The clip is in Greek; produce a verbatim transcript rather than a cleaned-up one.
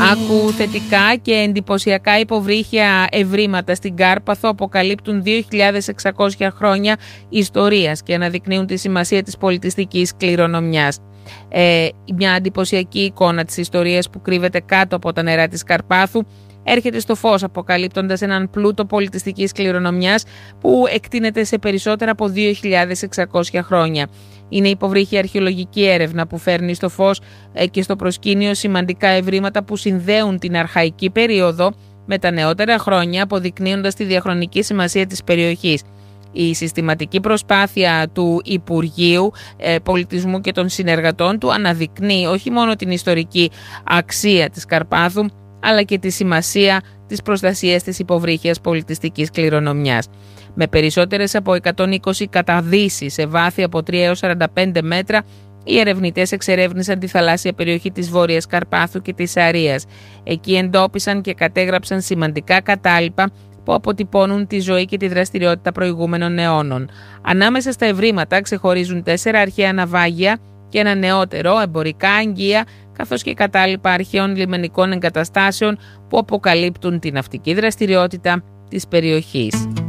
Άκου θετικά και εντυπωσιακά υποβρύχια ευρήματα στην Κάρπαθο αποκαλύπτουν δύο χιλιάδες εξακόσια χρόνια ιστορίας και αναδεικνύουν τη σημασία της πολιτιστικής κληρονομιάς. Ε, μια εντυπωσιακή εικόνα της ιστορίας που κρύβεται κάτω από τα νερά της Καρπάθου έρχεται στο φως, αποκαλύπτοντας έναν πλούτο πολιτιστικής κληρονομιάς που εκτείνεται σε περισσότερα από δύο χιλιάδες εξακόσια χρόνια. Είναι υποβρύχια αρχαιολογική έρευνα που φέρνει στο φως και στο προσκήνιο σημαντικά ευρήματα που συνδέουν την αρχαϊκή περίοδο με τα νεότερα χρόνια, αποδεικνύοντας τη διαχρονική σημασία της περιοχής. Η συστηματική προσπάθεια του Υπουργείου Πολιτισμού και των συνεργατών του αναδεικνύει όχι μόνο την ιστορική αξία της Καρπάθου, αλλά και τη σημασία της προστασίας της υποβρύχιας πολιτιστικής κληρονομιάς. Με περισσότερες από εκατόν είκοσι καταδύσεις σε βάθη από τρία έως σαράντα πέντε μέτρα, οι ερευνητές εξερεύνησαν τη θαλάσσια περιοχή της Βόρειας Καρπάθου και της Αρίας. Εκεί εντόπισαν και κατέγραψαν σημαντικά κατάλοιπα που αποτυπώνουν τη ζωή και τη δραστηριότητα προηγούμενων αιώνων. Ανάμεσα στα ευρήματα ξεχωρίζουν τέσσερα αρχαία ναυάγια και ένα νεότερο, εμπορικά αγγεία, καθώς και κατάλοιπα αρχαίων λιμενικών εγκαταστάσεων που αποκαλύπτουν την ναυτική δραστηριότητα της περιοχής.